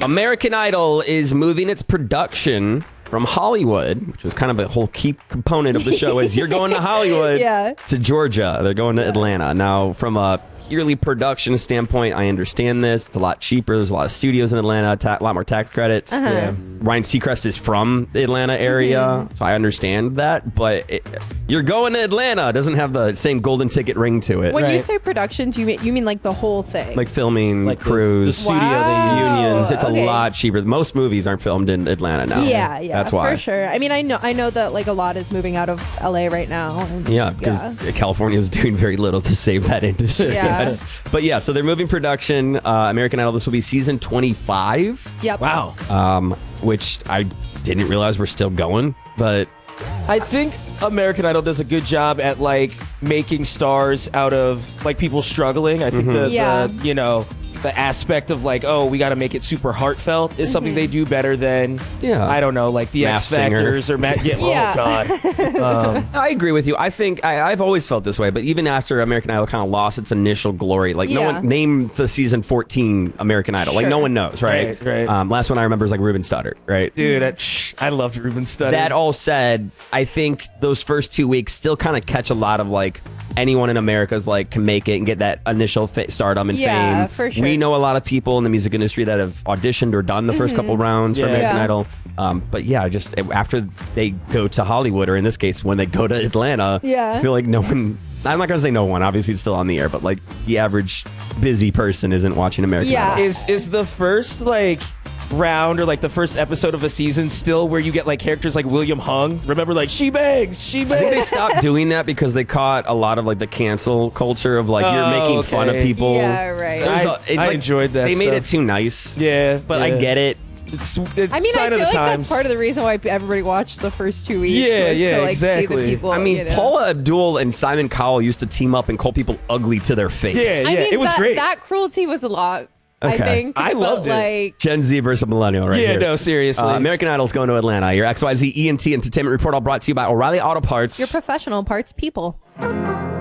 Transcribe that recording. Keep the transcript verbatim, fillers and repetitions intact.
American Idol is moving its production from Hollywood, which was kind of a whole key component of the show, is you're going to Hollywood yeah. to Georgia. They're going to Atlanta. Now, from a yearly production standpoint, I understand this. It's a lot cheaper. There's a lot of studios in Atlanta, ta- a lot more tax credits. Uh-huh. Yeah. Ryan Seacrest is from the Atlanta area, mm-hmm. so I understand that. But it, you're going to Atlanta. It doesn't have the same golden ticket ring to it. When right. you say productions, you mean you mean like the whole thing? Like filming, like crews, the, the studio wow. they use. unions. It's okay. a lot cheaper. Most movies aren't filmed in Atlanta now. Yeah, yeah. That's why. For sure. I mean, I know I know that like a lot is moving out of L A right now. And, Yeah, because yeah. California is doing very little to save that industry. Yeah. That's, but yeah, so they're moving production. Uh, American Idol, this will be season twenty-five. Yep. Wow. Um, which I didn't realize we're still going, but I think American Idol does a good job at like making stars out of like people struggling. I think Mm-hmm. the, Yeah. the you know the aspect of like, oh, we got to make it super heartfelt is something Mm-hmm. they do better than Yeah. I don't know, like the Masked X Singer. Factors or Matt. Yeah, Yeah. Oh God. Um, I agree with you. I think I, I've always felt this way, but even after American Idol kind of lost its initial glory, like no Yeah. one name the season fourteen American Idol. Like no Sure. one knows, right? Right, right. Um, last one I remember is like Ruben Studdard, right? dude, I, shh, I loved Ruben Studdard. That all said, I think those first two weeks still kind of catch a lot of like anyone in America's like can make it and get that initial fa- stardom and Yeah, fame. for sure. We know a lot of people in the music industry that have auditioned or done the first couple rounds for Yeah. American Yeah. Idol. Um, but yeah, just after they go to Hollywood, or in this case, when they go to Atlanta, Yeah. I feel like no one. I'm not gonna say no one. Obviously, it's still on the air, but like the average busy person isn't watching American Yeah. Idol. is is the first like round or like the first episode of a season still where you get like characters like William Hung? Remember, like she bangs, she I think they bangs. stopped doing that because they caught a lot of like the cancel culture of like you're Oh, making fun of okay. people. Yeah, right. There's I- a- it, I like, enjoyed that They made it stuff. too nice. Yeah, But I yeah. get it. It's, it's I mean, I sign feel of the like times. that's part of the reason why everybody watched the first two weeks. Yeah, was yeah, to, like, exactly. See the people, I mean, you know. Paula Abdul and Simon Cowell used to team up and call people ugly to their face. Yeah, I mean, it was that, great. That cruelty was a lot. I Okay. think. I but, loved it. Like, Gen Z versus millennial right yeah, here. no, seriously. Uh, American Idol's going to Atlanta. Your X Y Z E N T Entertainment Report all brought to you by O'Reilly Auto Parts. your professional parts people.